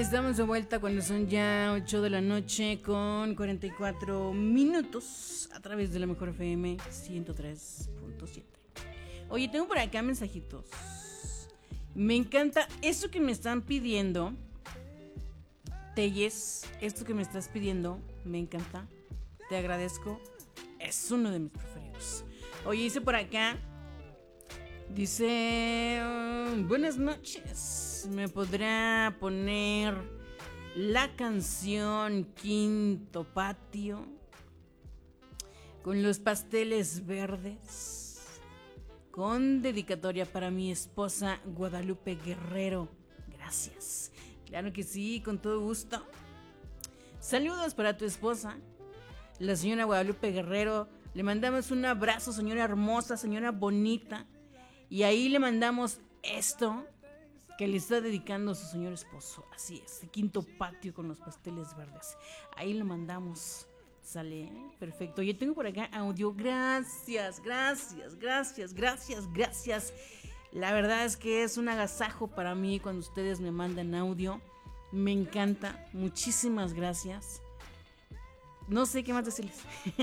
estamos de vuelta cuando son ya 8 de la noche con 44 minutos a través de la Mejor FM 103.7. Oye, tengo por acá mensajitos. Me encanta esto que me están pidiendo. Telles, esto que me estás pidiendo, me encanta. Te agradezco. Es uno de mis preferidos. Oye, dice por acá. Dice, buenas noches. ¿Me podrá poner la canción Quinto Patio con los pasteles verdes? Con dedicatoria para mi esposa Guadalupe Guerrero. Gracias. Claro que sí, con todo gusto. Saludos para tu esposa, la señora Guadalupe Guerrero. Le mandamos un abrazo, señora hermosa, señora bonita. Y ahí le mandamos esto que le está dedicando a su señor esposo. Así es, el Quinto Patio con los pasteles verdes. Ahí le mandamos. Sale, perfecto. Yo tengo por acá audio. Gracias. La verdad es que es un agasajo para mí cuando ustedes me mandan audio. Me encanta. Muchísimas gracias. No sé qué más decirles.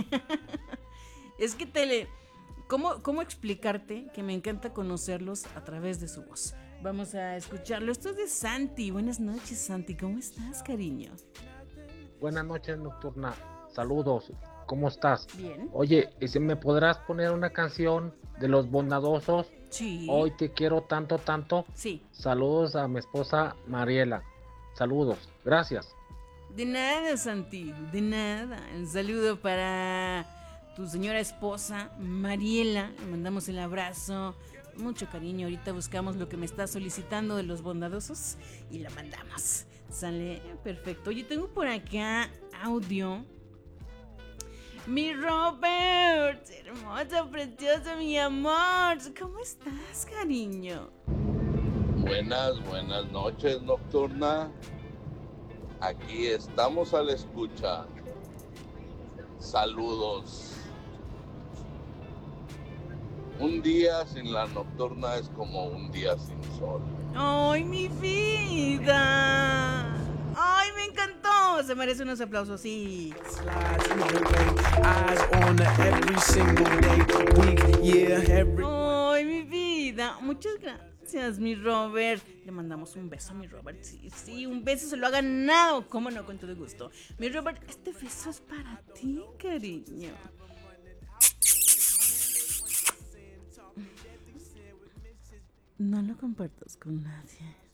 Es que ¿Cómo explicarte que me encanta conocerlos a través de su voz? Vamos a escucharlo. Esto es de Santi. Buenas noches, Santi. ¿Cómo estás, cariño? Buenas noches, Nocturna. Saludos. ¿Cómo estás? Bien. Oye, ¿y me podrás poner una canción de Los Bondadosos? Sí. Hoy te quiero tanto, tanto. Sí. Saludos a mi esposa Mariela. Saludos. Gracias. De nada, Santi. De nada. Un saludo para tu señora esposa, Mariela. Le mandamos el abrazo. Mucho cariño. Ahorita buscamos lo que me está solicitando de Los Bondadosos y la mandamos. Sale perfecto. Oye, tengo por acá audio. Mi Robert, hermoso, precioso, mi amor. ¿Cómo estás, cariño? Buenas noches, Nocturna. Aquí estamos a la escucha. Saludos. Un día sin la Nocturna es como un día sin sol. ¡Ay, mi vida! ¡Ay, me encantó! Se merece unos aplausos, sí. ¡Ay, mi vida! Muchas gracias, mi Robert. Le mandamos un beso a mi Robert. Sí, un beso se lo ha ganado. ¿Cómo no? Con todo gusto. Mi Robert, este beso es para ti, cariño. No lo compartas con nadie.